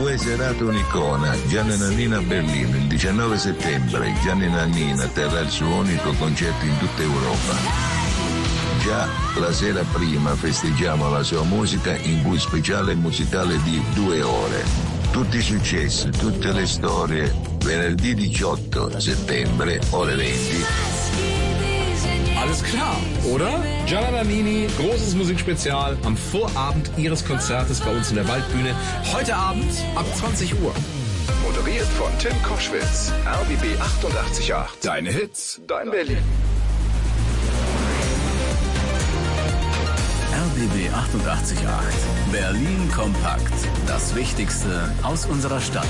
Due serate un'icona, Gianni Nannini a Berlino, il 19 settembre, Gianni Nannini terrà il suo unico concerto in tutta Europa. Già la sera prima festeggiamo la sua musica in cui speciale musicale di 2 ore. Tutti i successi, tutte le storie, venerdì 18 settembre, ore 20. Alles klar, oder? Gianni Nannini, großes Musikspezial am Vorabend ihres Konzertes bei uns in der Waldbühne. Heute Abend ab 20 Uhr. Moderiert von Tim Koschwitz. RBB 88.8. Deine Hits, dein Berlin. RBB 88.8. Berlin kompakt. Das Wichtigste aus unserer Stadt.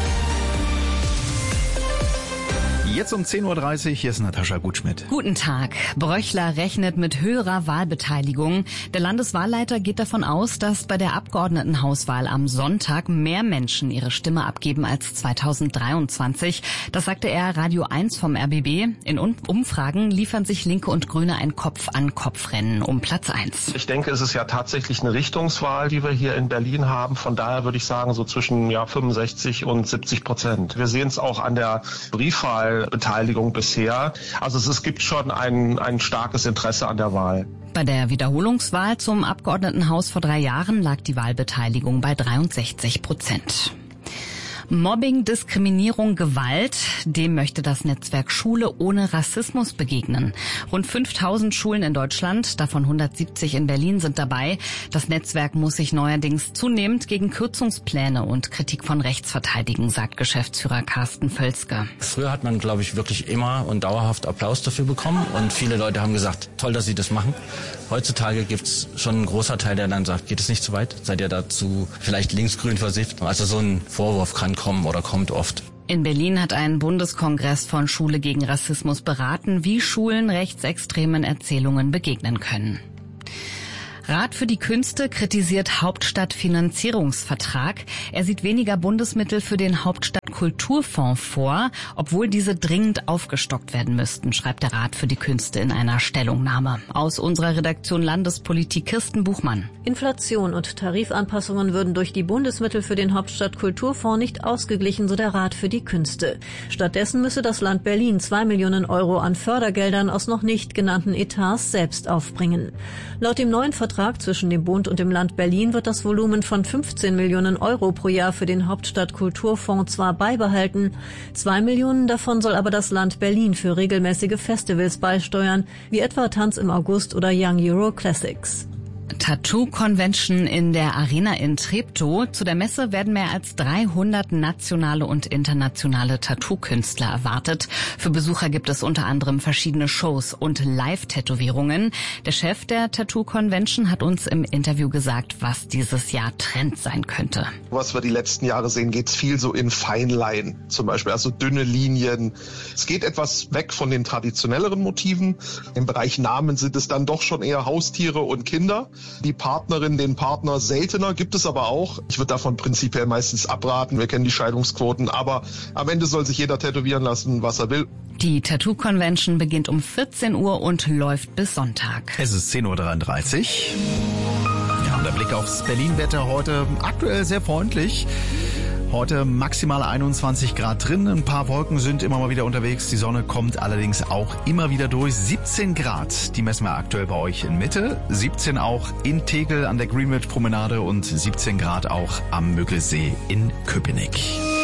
Jetzt um 10.30 Uhr, hier ist Natascha Gutschmidt. Guten Tag. Bröchler rechnet mit höherer Wahlbeteiligung. Der Landeswahlleiter geht davon aus, dass bei der Abgeordnetenhauswahl am Sonntag mehr Menschen ihre Stimme abgeben als 2023. Das sagte er Radio 1 vom RBB. In Umfragen liefern sich Linke und Grüne ein Kopf-an-Kopf-Rennen um Platz 1. Ich denke, es ist ja tatsächlich eine Richtungswahl, die wir hier in Berlin haben. Von daher würde ich sagen, so zwischen 65 und 70%. Wir sehen es auch an der Briefwahlbeteiligung bisher. Also es gibt schon ein starkes Interesse an der Wahl. Bei der Wiederholungswahl zum Abgeordnetenhaus vor 3 Jahren lag die Wahlbeteiligung bei 63%. Mobbing, Diskriminierung, Gewalt, dem möchte das Netzwerk Schule ohne Rassismus begegnen. Rund 5000 Schulen in Deutschland, davon 170 in Berlin, sind dabei. Das Netzwerk muss sich neuerdings zunehmend gegen Kürzungspläne und Kritik von rechts verteidigen, sagt Geschäftsführer Carsten Völzke. Früher hat man, glaube ich, wirklich immer und dauerhaft Applaus dafür bekommen und viele Leute haben gesagt, toll, dass Sie das machen. Heutzutage gibt's schon einen großer Teil, der dann sagt, geht es nicht zu weit? Seid ihr dazu vielleicht linksgrün versifft? Also so ein Vorwurf kann kommen oder kommt oft. In Berlin hat ein Bundeskongress von Schule gegen Rassismus beraten, wie Schulen rechtsextremen Erzählungen begegnen können. Rat für die Künste kritisiert Hauptstadtfinanzierungsvertrag. Er sieht weniger Bundesmittel für den Hauptstadtkulturfonds vor, obwohl diese dringend aufgestockt werden müssten, schreibt der Rat für die Künste in einer Stellungnahme. Aus unserer Redaktion Landespolitik Kirsten Buchmann. Inflation und Tarifanpassungen würden durch die Bundesmittel für den Hauptstadtkulturfonds nicht ausgeglichen, so der Rat für die Künste. Stattdessen müsse das Land Berlin 2 Millionen Euro an Fördergeldern aus noch nicht genannten Etats selbst aufbringen. Laut dem neuen Vertrag zwischen dem Bund und dem Land Berlin wird das Volumen von 15 Millionen Euro pro Jahr für den Hauptstadtkulturfonds zwar beibehalten, 2 Millionen davon soll aber das Land Berlin für regelmäßige Festivals beisteuern, wie etwa Tanz im August oder Young Euro Classics. Tattoo-Convention in der Arena in Treptow. Zu der Messe werden mehr als 300 nationale und internationale Tattoo-Künstler erwartet. Für Besucher gibt es unter anderem verschiedene Shows und Live-Tätowierungen. Der Chef der Tattoo-Convention hat uns im Interview gesagt, was dieses Jahr Trend sein könnte. Was wir die letzten Jahre sehen, geht's viel so in Feinlein, zum Beispiel, also dünne Linien. Es geht etwas weg von den traditionelleren Motiven. Im Bereich Namen sind es dann doch schon eher Haustiere und Kinder. Die Partnerin, den Partner seltener, gibt es aber auch. Ich würde davon prinzipiell meistens abraten. Wir kennen die Scheidungsquoten, aber am Ende soll sich jeder tätowieren lassen, was er will. Die Tattoo-Convention beginnt um 14 Uhr und läuft bis Sonntag. Es ist 10.33 Uhr. Ja, und der Blick aufs Berlin-Wetter heute aktuell sehr freundlich. Heute maximal 21 Grad drin, ein paar Wolken sind immer mal wieder unterwegs, die Sonne kommt allerdings auch immer wieder durch. 17 Grad, die messen wir aktuell bei euch in Mitte, 17 auch in Tegel an der Greenwich Promenade und 17 Grad auch am Müggelsee in Köpenick.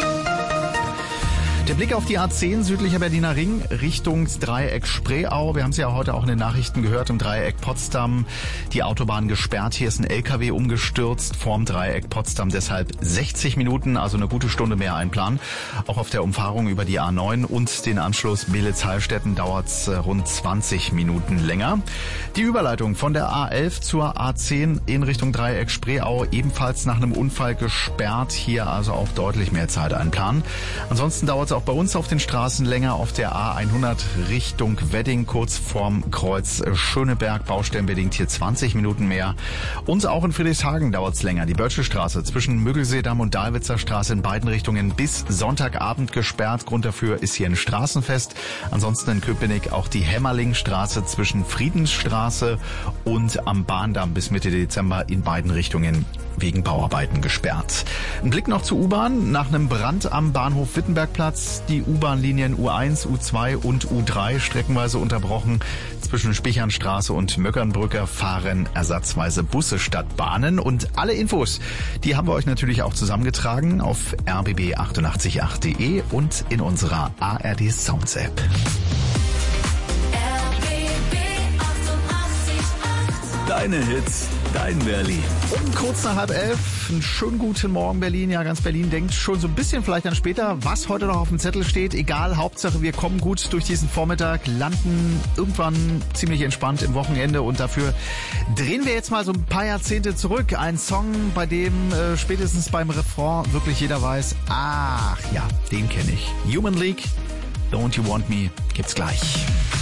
Der Blick auf die A10 südlicher Berliner Ring Richtung Dreieck Spreeau. Wir haben es ja heute auch in den Nachrichten gehört, im Dreieck Potsdam die Autobahn gesperrt. Hier ist ein LKW umgestürzt vorm Dreieck Potsdam. Deshalb 60 Minuten, also eine gute Stunde mehr einplanen. Auch auf der Umfahrung über die A9 und den Anschluss Belitz-Heilstätten dauert es rund 20 Minuten länger. Die Überleitung von der A11 zur A10 in Richtung Dreieck Spreeau ebenfalls nach einem Unfall gesperrt. Hier also auch deutlich mehr Zeit einplanen. Ansonsten dauert es auch bei uns auf den Straßen länger auf der A100 Richtung Wedding, kurz vorm Kreuz Schöneberg, baustellenbedingt hier 20 Minuten mehr. Und auch in Friedrichshagen dauert es länger. Die Bölzschelstraße zwischen Müggelseedamm und Dahlwitzer Straße in beiden Richtungen bis Sonntagabend gesperrt. Grund dafür ist hier ein Straßenfest. Ansonsten in Köpenick auch die Hämmerlingstraße zwischen Friedensstraße und am Bahndamm bis Mitte Dezember in beiden Richtungen wegen Bauarbeiten gesperrt. Ein Blick noch zur U-Bahn. Nach einem Brand am Bahnhof Wittenbergplatz die U-Bahn-Linien U1, U2 und U3 streckenweise unterbrochen. Zwischen Spichernstraße und Möckernbrücke fahren ersatzweise Busse statt Bahnen. Und alle Infos, die haben wir euch natürlich auch zusammengetragen auf rbb888.de und in unserer ARD Sounds App. Deine Hits, dein Berlin. Um kurz nach 10:30, einen schönen guten Morgen Berlin. Ja, ganz Berlin denkt schon so ein bisschen vielleicht an später, was heute noch auf dem Zettel steht. Egal, Hauptsache wir kommen gut durch diesen Vormittag, landen irgendwann ziemlich entspannt im Wochenende und dafür drehen wir jetzt mal so ein paar Jahrzehnte zurück. Ein Song, bei dem spätestens beim Refrain wirklich jeder weiß, ach ja, den kenne ich. Human League, Don't You Want Me, gibt's gleich.